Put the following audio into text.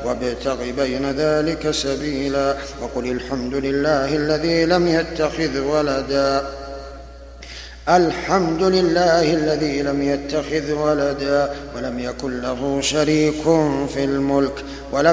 وابتغ بين ذلك سبيلا وقل الحمد لله الذي لم يتخذ ولدا الحمد لله الذي لم يتخذ ولدا ولم يكن له شريك في الملك ولم